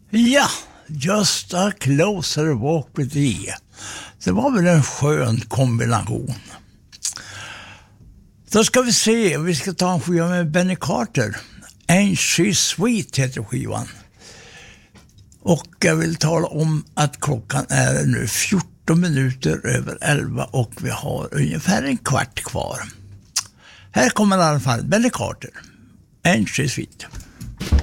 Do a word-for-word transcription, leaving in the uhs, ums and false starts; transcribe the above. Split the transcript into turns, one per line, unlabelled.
Ja, just a closer walk with thee. Det var väl en skön kombination. Då ska vi se, vi ska ta en skiva med Benny Carter. Ain't She Sweet heter skivan. Och jag vill tala om att klockan är nu fjorton minuter över elva och vi har ungefär en kvart kvar. Här kommer i alla fall Benny Carter. Ain't She Sweet.